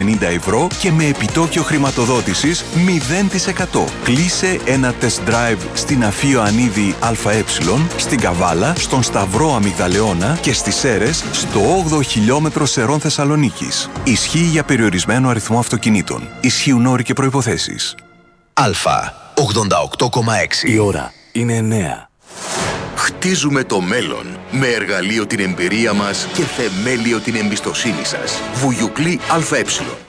€250 και με επιτόκιο χρηματοδότησης 0%. Κλείσε ένα test drive στην Αφείο Ανίδη ΑΕ, στην Καβάλα, στον Σταυρό Αμυγδαλεώνα και στις Σέρρες, στο 8ο χιλιόμετρο Σερών Θεσσαλονίκης. Ισχύει για περιορισμένο αριθμό αυτοκινήτων. Ισχύουν όροι και προϋποθέσεις. Αλφα 88,6. Η ώρα είναι 9. Χτίζουμε το μέλλον με εργαλείο την εμπειρία μας και θεμέλιο την εμπιστοσύνη σας. Βουγιουκλή ΑΕ.